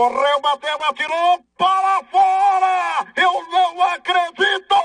Correu, bateu, atirou para fora! Eu não acredito!